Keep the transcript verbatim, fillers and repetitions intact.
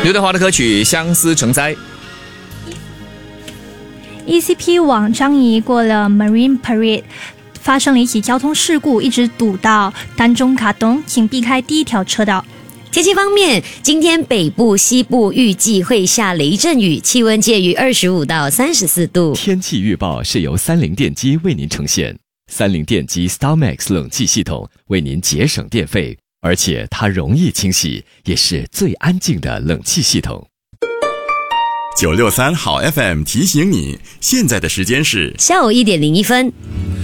刘德华的歌曲《相思成灾》。 E C P 往樟宜过了 Marine Parade， 发生了一起交通事故，一直堵到丹中卡东，请避开第一条车道。 天气方面，今天北部、西部预计会下雷阵雨，气温介于二十五到三十四度。 天气预报是由三菱电机为您呈现。三菱电机 StarMax 冷气系统为您节省电费，而且它容易清洗，也是最安静的冷气系统。 九六三好 F M 提醒你，现在的时间是下午一点零一分。